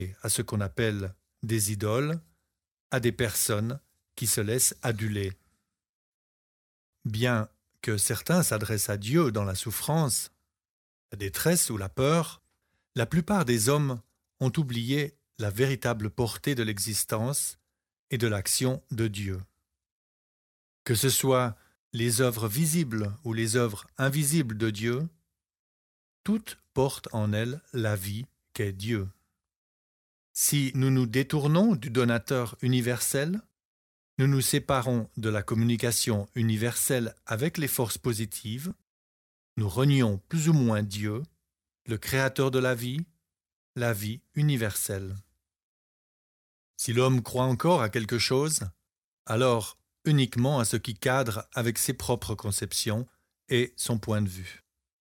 à ce qu'on appelle des idoles, à des personnes qui se laissent aduler. Bien que certains s'adressent à Dieu dans la souffrance, la détresse ou la peur, la plupart des hommes ont oublié la véritable portée de l'existence et de l'action de Dieu. Que ce soit les œuvres visibles ou les œuvres invisibles de Dieu, toutes portent en elles la vie qu'est Dieu. Si nous nous détournons du donateur universel, nous nous séparons de la communication universelle avec les forces positives, nous renions plus ou moins Dieu, le créateur de la vie universelle. Si l'homme croit encore à quelque chose, alors uniquement à ce qui cadre avec ses propres conceptions et son point de vue.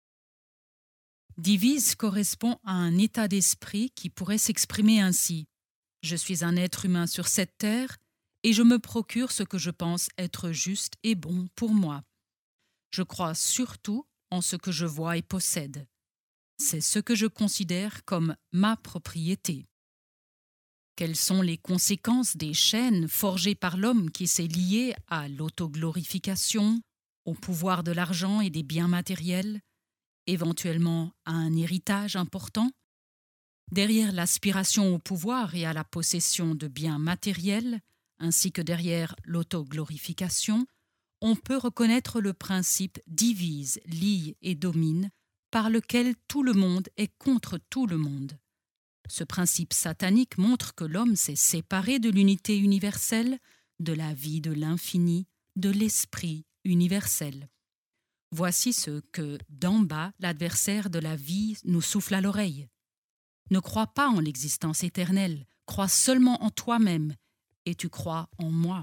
Divise correspond à un état d'esprit qui pourrait s'exprimer ainsi. Je suis un être humain sur cette terre et je me procure ce que je pense être juste et bon pour moi. Je crois surtout en ce que je vois et possède. C'est ce que je considère comme ma propriété. Quelles sont les conséquences des chaînes forgées par l'homme qui s'est lié à l'autoglorification, au pouvoir de l'argent et des biens matériels, éventuellement à un héritage important? Derrière l'aspiration au pouvoir et à la possession de biens matériels, ainsi que derrière l'autoglorification, on peut reconnaître le principe divise, lie et domine par lequel tout le monde est contre tout le monde. Ce principe satanique montre que l'homme s'est séparé de l'unité universelle, de la vie de l'infini, de l'esprit universel. Voici ce que, d'en bas, l'adversaire de la vie nous souffle à l'oreille. Ne crois pas en l'existence éternelle, crois seulement en toi-même, et tu crois en moi.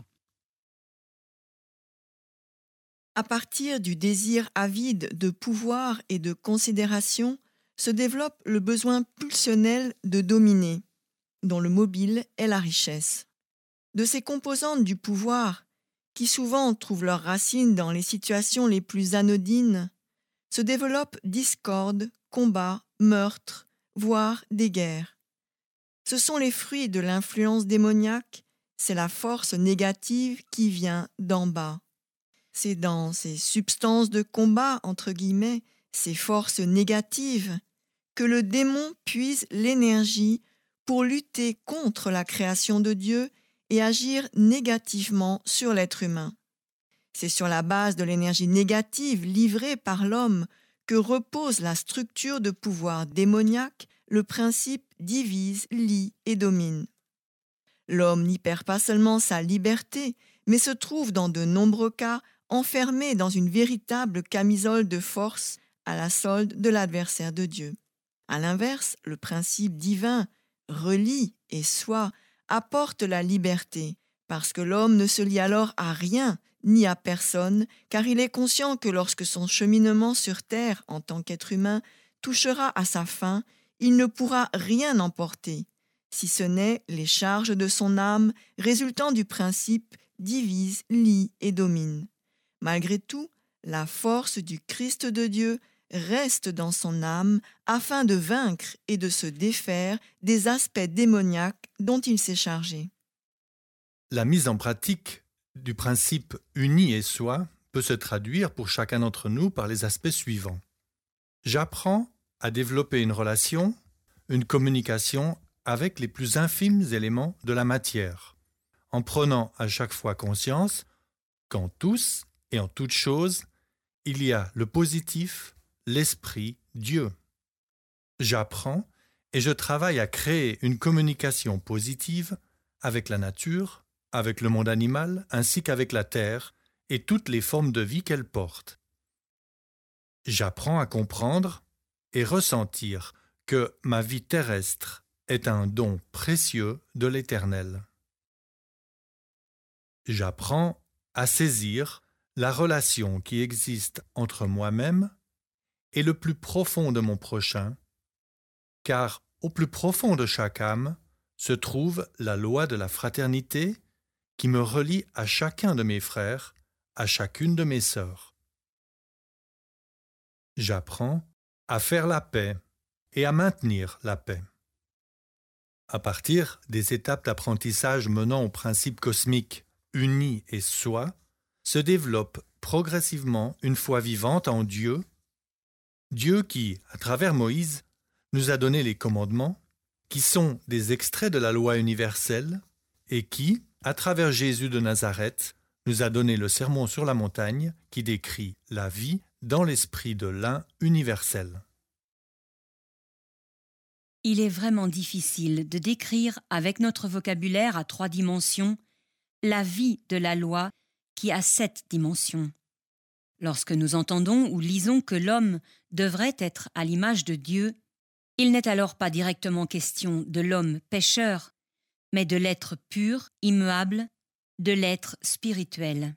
À partir du désir avide de pouvoir et de considération, se développe le besoin pulsionnel de dominer, dont le mobile est la richesse. De ces composantes du pouvoir, qui souvent trouvent leurs racines dans les situations les plus anodines, se développent discorde, combats, meurtres, voire des guerres. Ce sont les fruits de l'influence démoniaque, c'est la force négative qui vient d'en bas. C'est dans ces substances de combat, entre guillemets, ces forces négatives, que le démon puise l'énergie pour lutter contre la création de Dieu et agir négativement sur l'être humain. C'est sur la base de l'énergie négative livrée par l'homme que repose la structure de pouvoir démoniaque, le principe divise, lie et domine. L'homme n'y perd pas seulement sa liberté, mais se trouve dans de nombreux cas enfermé dans une véritable camisole de force à la solde de l'adversaire de Dieu. À l'inverse, le principe divin, relie et soit, apporte la liberté, parce que l'homme ne se lie alors à rien ni à personne, car il est conscient que lorsque son cheminement sur terre en tant qu'être humain touchera à sa fin, il ne pourra rien emporter, si ce n'est les charges de son âme résultant du principe divise, lie et domine. Malgré tout, la force du Christ de Dieu reste dans son âme afin de vaincre et de se défaire des aspects démoniaques dont il s'est chargé. La mise en pratique du principe uni et soi peut se traduire pour chacun d'entre nous par les aspects suivants. J'apprends à développer une relation, une communication avec les plus infimes éléments de la matière, en prenant à chaque fois conscience qu'en tous et en toutes choses, il y a le positif, l'esprit, Dieu. J'apprends et je travaille à créer une communication positive avec la nature, avec le monde animal, ainsi qu'avec la terre et toutes les formes de vie qu'elle porte. J'apprends à comprendre et ressentir que ma vie terrestre est un don précieux de l'Éternel. J'apprends à saisir la relation qui existe entre moi-même et le plus profond de mon prochain, car au plus profond de chaque âme se trouve la loi de la fraternité qui me relie à chacun de mes frères, à chacune de mes sœurs. J'apprends à faire la paix et à maintenir la paix. À partir des étapes d'apprentissage menant au principe cosmique uni et soi, se développe progressivement une foi vivante en Dieu, Dieu qui, à travers Moïse, nous a donné les commandements, qui sont des extraits de la loi universelle, et qui, à travers Jésus de Nazareth, nous a donné le sermon sur la montagne qui décrit la vie dans l'esprit de l'un universel. Il est vraiment difficile de décrire avec notre vocabulaire à 3 dimensions la vie de la loi qui a 7 dimensions. Lorsque nous entendons ou lisons que l'homme devrait être à l'image de Dieu, il n'est alors pas directement question de l'homme pécheur, mais de l'être pur, immuable, de l'être spirituel.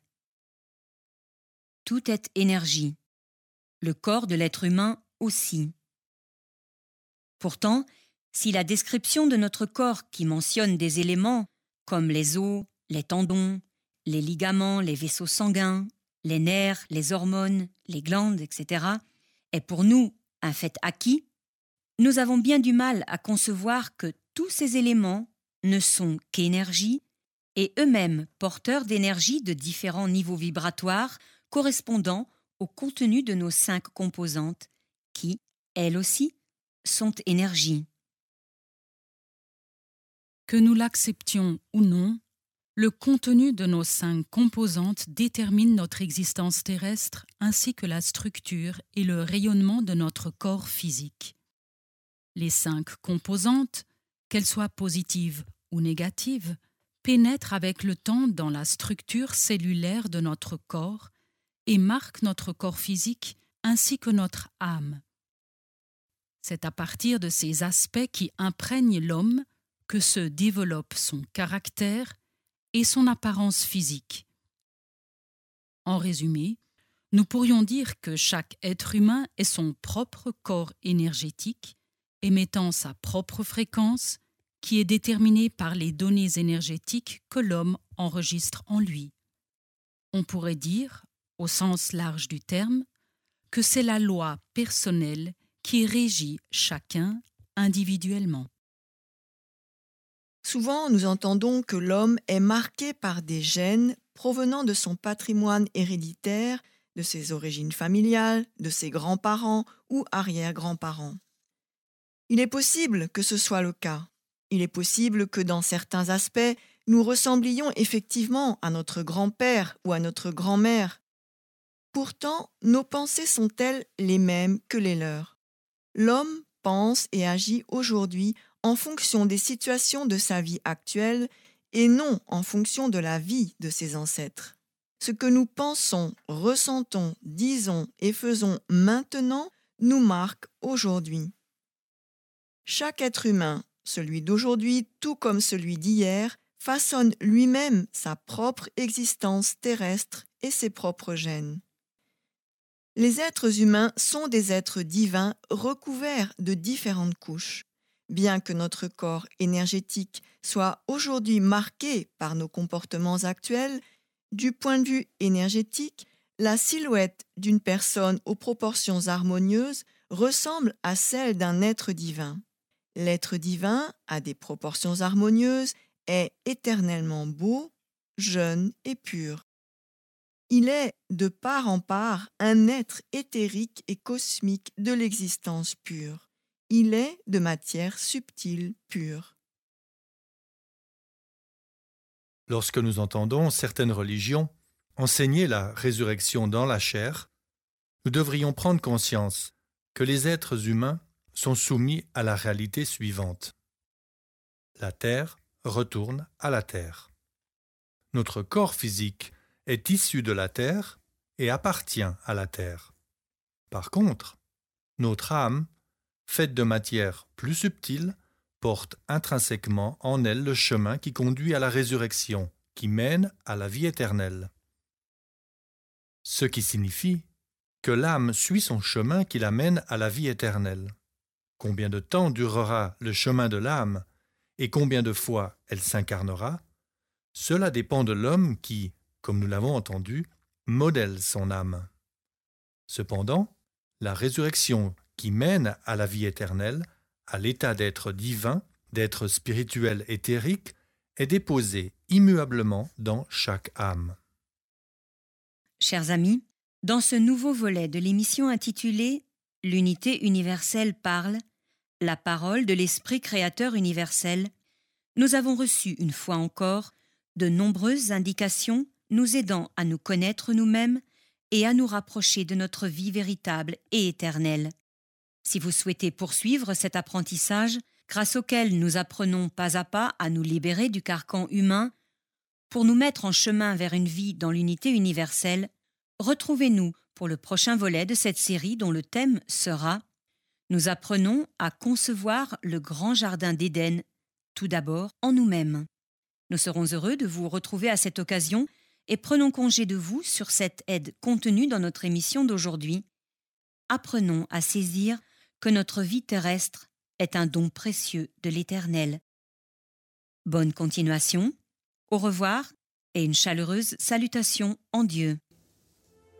Tout est énergie. Le corps de l'être humain aussi. Pourtant, si la description de notre corps qui mentionne des éléments comme les os, les tendons, les ligaments, les vaisseaux sanguins, les nerfs, les hormones, les glandes, etc., est pour nous un fait acquis, nous avons bien du mal à concevoir que tous ces éléments ne sont qu'énergie et eux-mêmes porteurs d'énergie de différents niveaux vibratoires correspondant au contenu de nos 5 composantes qui, elles aussi, sont énergie. Que nous l'acceptions ou non, le contenu de nos 5 composantes détermine notre existence terrestre ainsi que la structure et le rayonnement de notre corps physique. Les 5 composantes, qu'elles soient positives ou négatives, pénètrent avec le temps dans la structure cellulaire de notre corps et marquent notre corps physique ainsi que notre âme. C'est à partir de ces aspects qui imprègnent l'homme que se développe son caractère et son apparence physique. En résumé, nous pourrions dire que chaque être humain est son propre corps énergétique, émettant sa propre fréquence, qui est déterminée par les données énergétiques que l'homme enregistre en lui. On pourrait dire, au sens large du terme, que c'est la loi personnelle qui régit chacun individuellement. Souvent, nous entendons que l'homme est marqué par des gènes provenant de son patrimoine héréditaire, de ses origines familiales, de ses grands-parents ou arrière-grands-parents. Il est possible que ce soit le cas. Il est possible que dans certains aspects, nous ressemblions effectivement à notre grand-père ou à notre grand-mère. Pourtant, nos pensées sont-elles les mêmes que les leurs? L'homme pense et agit aujourd'hui en fonction des situations de sa vie actuelle et non en fonction de la vie de ses ancêtres. Ce que nous pensons, ressentons, disons et faisons maintenant nous marque aujourd'hui. Chaque être humain, celui d'aujourd'hui tout comme celui d'hier, façonne lui-même sa propre existence terrestre et ses propres gènes. Les êtres humains sont des êtres divins recouverts de différentes couches. Bien que notre corps énergétique soit aujourd'hui marqué par nos comportements actuels, du point de vue énergétique, la silhouette d'une personne aux proportions harmonieuses ressemble à celle d'un être divin. L'être divin a des proportions harmonieuses, est éternellement beau, jeune et pur. Il est, de part en part, un être éthérique et cosmique de l'existence pure. Il est de matière subtile pure. Lorsque nous entendons certaines religions enseigner la résurrection dans la chair, nous devrions prendre conscience que les êtres humains sont soumis à la réalité suivante. La terre retourne à la terre. Notre corps physique est issu de la terre et appartient à la terre. Par contre, notre âme, faite de matière plus subtile, porte intrinsèquement en elle le chemin qui conduit à la résurrection, qui mène à la vie éternelle. Ce qui signifie que l'âme suit son chemin qui la mène à la vie éternelle. Combien de temps durera le chemin de l'âme et combien de fois elle s'incarnera, cela dépend de l'homme qui, comme nous l'avons entendu, modèle son âme. Cependant, la résurrection qui mène à la vie éternelle, à l'état d'être divin, d'être spirituel éthérique est déposé immuablement dans chaque âme. Chers amis, dans ce nouveau volet de l'émission intitulée « L'unité universelle parle », la parole de l'Esprit créateur universel, nous avons reçu une fois encore de nombreuses indications nous aidant à nous connaître nous-mêmes et à nous rapprocher de notre vie véritable et éternelle. Si vous souhaitez poursuivre cet apprentissage, grâce auquel nous apprenons pas à pas à nous libérer du carcan humain, pour nous mettre en chemin vers une vie dans l'unité universelle, retrouvez-nous pour le prochain volet de cette série dont le thème sera « Nous apprenons à concevoir le grand jardin d'Éden, tout d'abord en nous-mêmes ». Nous serons heureux de vous retrouver à cette occasion et prenons congé de vous sur cette aide contenue dans notre émission d'aujourd'hui. Apprenons à saisir que notre vie terrestre est un don précieux de l'Éternel. Bonne continuation, au revoir et une chaleureuse salutation en Dieu.